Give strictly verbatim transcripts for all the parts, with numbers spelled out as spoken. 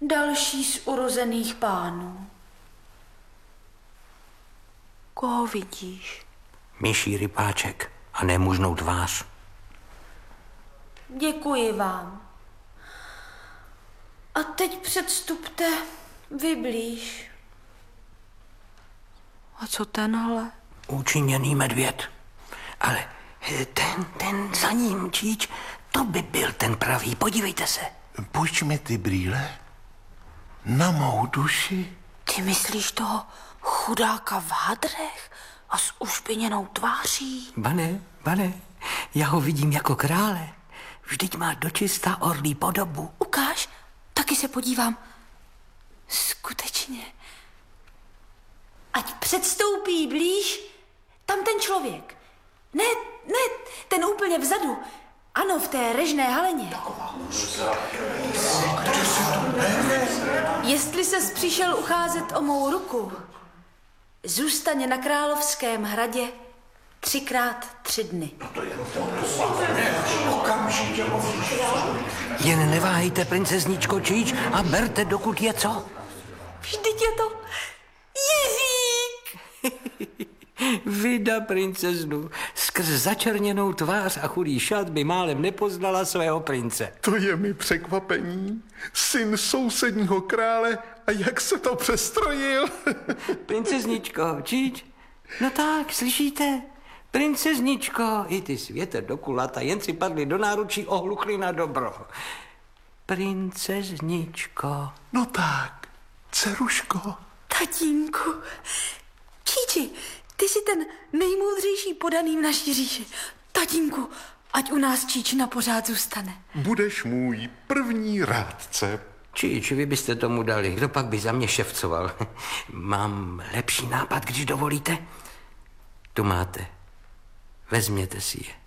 Další z urozených pánů. Koho vidíš? Myší rypáček a nemužnou tvář. Děkuji vám. A teď předstupte vy blíž. A co tenhle? Učiněný medvěd. Ale ten, ten za ním, Číč, to by byl ten pravý. Podívejte se. Půjč mi ty brýle na mou duši. Ty myslíš toho chudáka v hadrech a s ušpiněnou tváří? Pane, pane, já ho vidím jako krále. Vždyť má dočista orlí podobu. Ukáž, taky se podívám. Skutečně. Ať předstoupí blíž tam ten člověk. Ne, ne, ten úplně vzadu. Ano, v té režné haleně. Jestli ses přišel ucházet o mou ruku, zůstaň na Královském hradě třikrát tři dny. Jen neváhejte, princezničko Číč, a berte, dokud je co. Vždyť je to Jiřík! Vida princeznu. Skrz začerněnou tvář a chudý šat by málem nepoznala svého prince. To je mi překvapení. Syn sousedního krále a jak se to přestrojil. Princezničko, Číč? No tak, slyšíte? Princezničko, i ty světe do kulata, jen si padli do náručí, ohluchli na dobro. Princezničko. No tak, dceruško. Tatínku, Číči, ty jsi ten nejmoudřejší podaný v naší říši. Tatínku, ať u nás Číč na pořád zůstane. Budeš můj první rádce. Číč, vy byste tomu dali, kdo pak by za mě šefcoval. Mám lepší nápad, když dovolíte. Tu máte. Vezměte si je.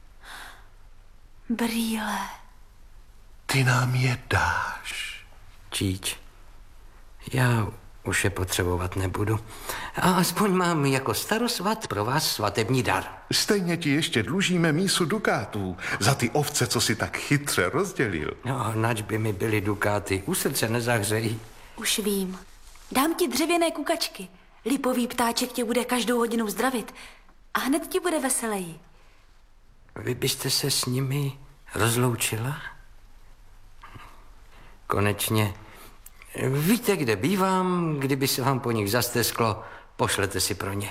Brýle. Ty nám je dáš. Číč, já už je potřebovat nebudu. A aspoň mám jako starosvat pro vás svatební dar. Stejně ti ještě dlužíme mísu dukátů za ty ovce, co si tak chytře rozdělil. No, nač by mi byly dukáty. U srdce nezahřejí. Už vím. Dám ti dřevěné kukačky. Lipový ptáček tě bude každou hodinu zdravit a hned ti bude veseleji. Vy byste se s nimi rozloučila? Konečně. Víte, kde bývám, kdyby se vám po nich zastesklo, pošlete si pro ně.